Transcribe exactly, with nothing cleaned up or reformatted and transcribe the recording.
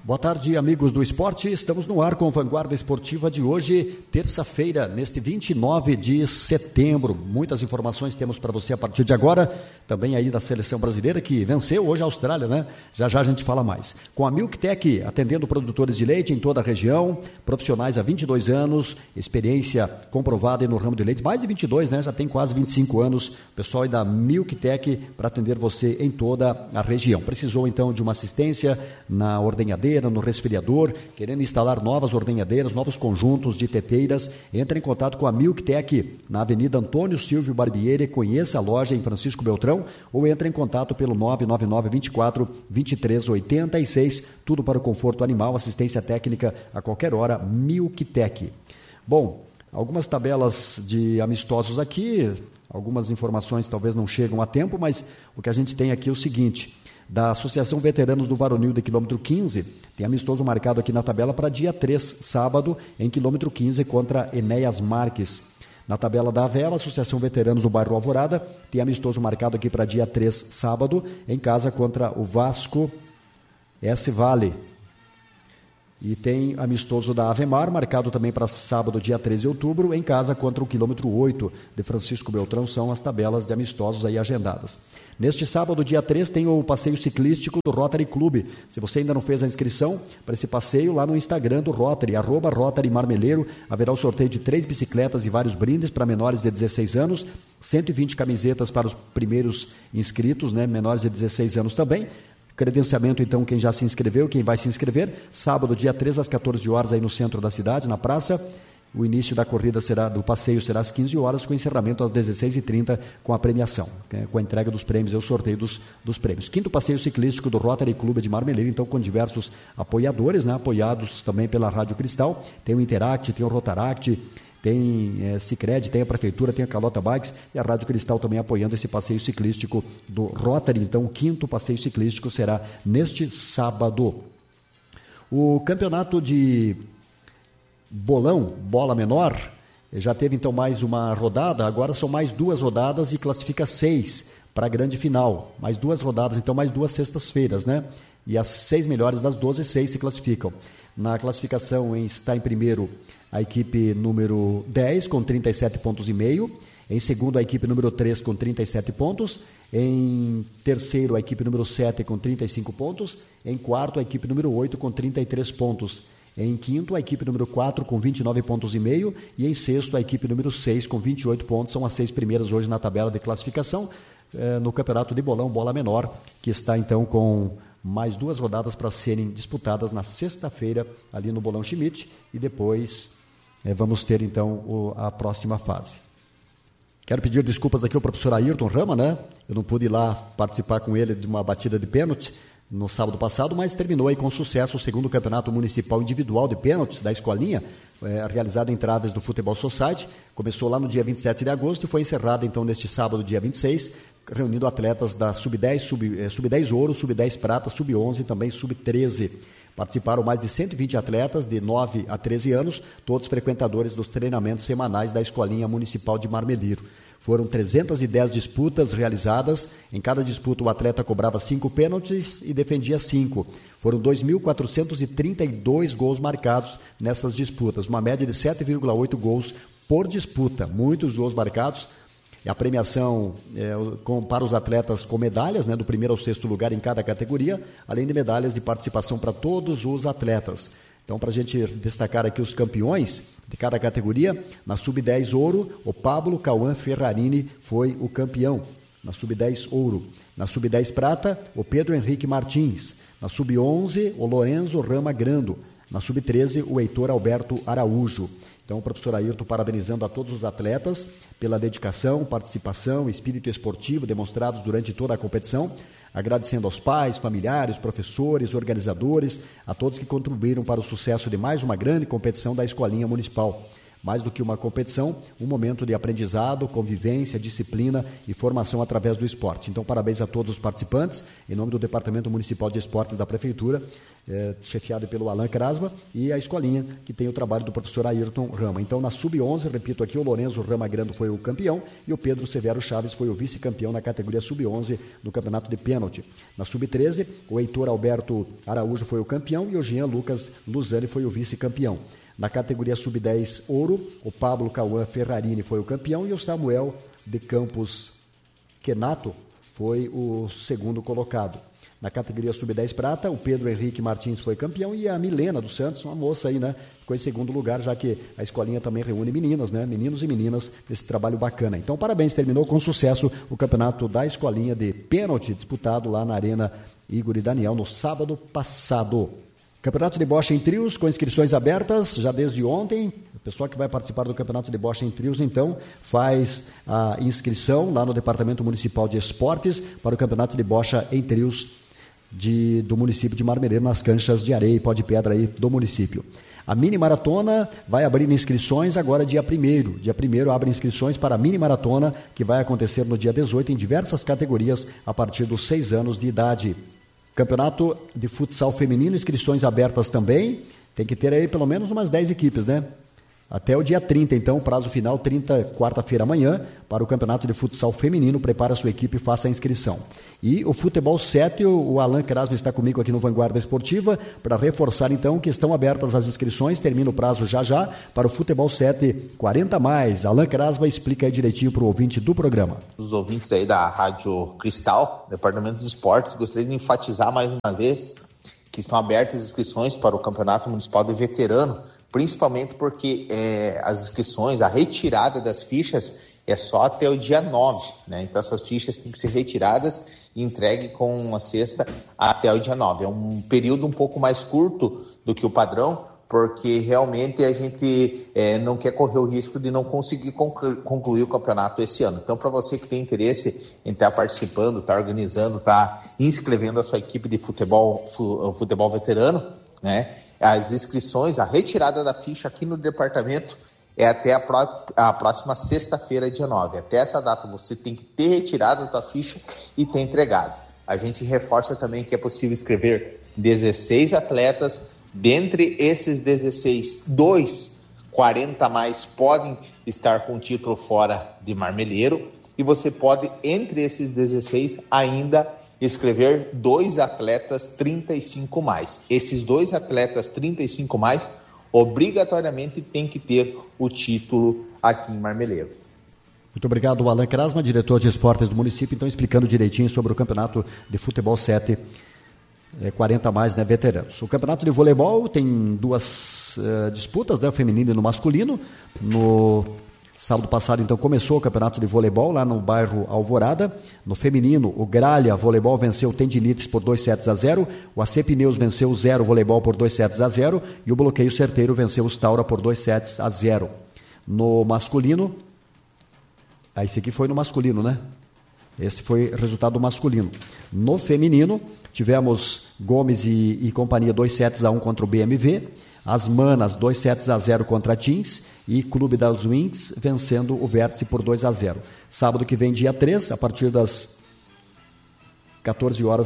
Boa tarde, amigos do esporte. Estamos no ar com a Vanguarda Esportiva de hoje, terça-feira, neste vinte e nove de setembro. Muitas informações temos para você a partir de agora. Também aí da seleção brasileira que venceu hoje a Austrália, né? Já já a gente fala mais. Com a Milktec, atendendo produtores de leite em toda a região, profissionais há vinte e dois anos, experiência comprovada no ramo de leite, mais de vinte e dois, né? Já tem quase vinte e cinco anos. O pessoal aí da Milktec para atender você em toda a região. Precisou então de uma assistência na ordenhadeira, no resfriador, querendo instalar novas ordenhadeiras, novos conjuntos de teteiras, entre em contato com a Milktec na Avenida Antônio Silvio Barbieri, conheça a loja em Francisco Beltrão ou entre em contato pelo nove nove nove, vinte e quatro, vinte e três, oitenta e seis, tudo para o conforto animal, assistência técnica a qualquer hora, Milktec. Bom, algumas tabelas de amistosos aqui, algumas informações talvez não chegam a tempo, mas o que a gente tem aqui é o seguinte: da Associação Veteranos do Varonil de quilômetro quinze, tem amistoso marcado aqui na tabela para dia três, sábado, em quilômetro quinze, contra Enéas Marques. Na tabela da Avela, Associação Veteranos do Bairro Alvorada, tem amistoso marcado aqui para dia três, sábado, em casa contra o Vasco S. Vale. E tem amistoso da Avemar, marcado também para sábado, dia treze de outubro, em casa contra o quilômetro oito de Francisco Beltrão. São as tabelas de amistosos aí agendadas. Neste sábado, dia três, tem o passeio ciclístico do Rotary Clube. Se você ainda não fez a inscrição para esse passeio, lá no Instagram do Rotary, arroba Rotary Marmeleiro, haverá o sorteio de três bicicletas e vários brindes para menores de dezesseis anos, cento e vinte camisetas para os primeiros inscritos, né, menores de dezesseis anos também. Credenciamento, então, quem já se inscreveu, quem vai se inscrever, sábado, dia três, às quatorze horas, aí no centro da cidade, na praça. O início da corrida será, do passeio será às quinze horas, com encerramento às dezesseis e trinta, com a premiação, né, com a entrega dos prêmios e o sorteio dos, dos prêmios. Quinto passeio ciclístico do Rotary Clube de Marmeleiro, então com diversos apoiadores, né, apoiados também pela Rádio Cristal. Tem o Interact, tem o Rotaract, tem é, Sicredi, tem a Prefeitura, tem a Calota Bikes e a Rádio Cristal também apoiando esse passeio ciclístico do Rotary. Então o quinto passeio ciclístico será neste sábado. O campeonato de bolão, bola menor, já teve então mais uma rodada, agora são mais duas rodadas e classifica seis para a grande final. Mais duas rodadas, então mais duas sextas-feiras, né? E as seis melhores das doze, seis se classificam. Na classificação em, está em primeiro a equipe número dez, com trinta e sete pontos e meio. Em segundo, a equipe número três, com trinta e sete pontos. Em terceiro, a equipe número sete, com trinta e cinco pontos. Em quarto, a equipe número oito, com trinta e três pontos. Em quinto, a equipe número quatro, com vinte e nove pontos e meio. E em sexto, a equipe número seis, com vinte e oito pontos. São as seis primeiras hoje na tabela de classificação, eh, no campeonato de bolão, bola menor, que está então com mais duas rodadas para serem disputadas na sexta-feira, ali no Bolão Schmidt. E depois eh, vamos ter então o, a próxima fase. Quero pedir desculpas aqui ao professor Ayrton Rama, né? Eu não pude ir lá participar com ele de uma batida de pênalti no sábado passado, mas terminou aí com sucesso o segundo campeonato municipal individual de pênaltis da escolinha, é, realizado em Traves do Futebol Society. Começou lá no dia vinte e sete de agosto e foi encerrado então neste sábado, dia vinte e seis, reunindo atletas da sub dez, sub, é, sub dez ouro, sub dez prata, sub onze e também sub treze. Participaram mais de cento e vinte atletas de nove a treze anos, todos frequentadores dos treinamentos semanais da Escolinha Municipal de Marmeleiro. Foram trezentas e dez disputas realizadas. Em cada disputa, o atleta cobrava cinco pênaltis e defendia cinco. Foram dois mil quatrocentos e trinta e dois gols marcados nessas disputas, uma média de sete vírgula oito gols por disputa. Muitos gols marcados. E a premiação é, com, para os atletas com medalhas, né, do primeiro ao sexto lugar em cada categoria, além de medalhas de participação para todos os atletas. Então, para a gente destacar aqui os campeões de cada categoria, na sub dez ouro, o Pablo Cauã Ferrarini foi o campeão, na sub dez ouro. Na sub dez prata, o Pedro Henrique Martins. Na sub onze, o Lorenzo Rama Grando. Na sub treze, o Heitor Alberto Araújo. Então, o professor Ayrton parabenizando a todos os atletas pela dedicação, participação, espírito esportivo demonstrados durante toda a competição, agradecendo aos pais, familiares, professores, organizadores, a todos que contribuíram para o sucesso de mais uma grande competição da Escolinha Municipal. mais do que uma competição, um momento de aprendizado, convivência, disciplina e formação através do esporte. Então, parabéns a todos os participantes, em nome do Departamento Municipal de Esportes da Prefeitura, é, chefiado pelo Alan Krasma, e a escolinha, que tem o trabalho do professor Ayrton Rama. Então, na sub onze, repito aqui, o Lourenço Rama Grando foi o campeão e o Pedro Severo Chaves foi o vice-campeão na categoria sub onze do campeonato de pênalti. Na sub treze, o Heitor Alberto Araújo foi o campeão e o Jean Lucas Luzani foi o vice-campeão. Na categoria sub dez ouro, o Pablo Cauã Ferrarini foi o campeão e o Samuel de Campos Kenato foi o segundo colocado. Na categoria sub dez prata, o Pedro Henrique Martins foi campeão e a Milena dos Santos, uma moça aí, né, ficou em segundo lugar, já que a escolinha também reúne meninas, né, meninos e meninas, nesse trabalho bacana. Então, parabéns, terminou com sucesso o campeonato da escolinha de pênalti, disputado lá na Arena Igor e Daniel no sábado passado. Campeonato de bocha em trios, com inscrições abertas já desde ontem. O pessoal que vai participar do campeonato de bocha em trios, então, faz a inscrição lá no Departamento Municipal de Esportes para o campeonato de bocha em trios de, do município de Marmeleiro, nas canchas de areia e pó de pedra aí do município. A mini maratona vai abrir inscrições agora dia primeiro. Dia primeiro abre inscrições para a mini maratona, que vai acontecer no dia dezoito em diversas categorias a partir dos seis anos de idade. Campeonato de futsal feminino, inscrições abertas também. Tem que ter aí pelo menos umas dez equipes, né? Até o dia trinta, então, prazo final, trinta, quarta-feira amanhã, para o Campeonato de Futsal Feminino. Prepara a sua equipe e faça a inscrição. E o Futebol sete, o Alan Krasno está comigo aqui no Vanguarda Esportiva, para reforçar, então, que estão abertas as inscrições. Termina o prazo já já para o Futebol sete, quarenta mais. Alan Krasno explica aí direitinho para o ouvinte do programa. Os ouvintes aí da Rádio Cristal, Departamento de Esportes, gostaria de enfatizar mais uma vez que estão abertas as inscrições para o Campeonato Municipal de Veterano, principalmente porque é, as inscrições, a retirada das fichas é só até o dia nove, né? Então essas fichas têm que ser retiradas e entregue com uma cesta até o dia nove. É um período um pouco mais curto do que o padrão, porque realmente a gente é, não quer correr o risco de não conseguir conclu- concluir o campeonato esse ano. Então, para você que tem interesse em estar participando, estar organizando, estar inscrevendo a sua equipe de futebol, fu- futebol veterano, né? As inscrições, a retirada da ficha aqui no departamento é até a, pró- a próxima sexta-feira, dia nove. Até essa data você tem que ter retirado a sua ficha e ter entregado. A gente reforça também que é possível inscrever dezesseis atletas. Dentre esses dezesseis, dois, quarenta a mais, podem estar com título fora de Marmeleiro. E você pode, entre esses dezesseis, ainda escrever dois atletas trinta e cinco mais. Esses dois atletas trinta e cinco mais, obrigatoriamente tem que ter o título aqui em Marmeleiro. Muito obrigado, Alan Krasma, diretor de esportes do município, então explicando direitinho sobre o campeonato de futebol sete, é, quarenta mais, né, veteranos. O campeonato de voleibol tem duas uh, disputas, né, o feminino e no masculino. No sábado passado, então, começou o campeonato de voleibol lá no bairro Alvorada. No feminino, o Gralha Voleibol venceu o Tendinites por dois sets a zero, o A C Pneus venceu o Zero Voleibol por dois sets a zero e o Bloqueio Certeiro venceu o Staura por dois sets a zero. No masculino, ah, esse aqui foi no masculino, né? Esse foi o resultado masculino. No feminino, tivemos Gomes e, e companhia dois sets a um contra o B M V, as Manas dois sets a zero contra a Teams e Clube das Wings vencendo o Vértice por dois a zero. Sábado que vem, dia três, a partir das quatorze horas,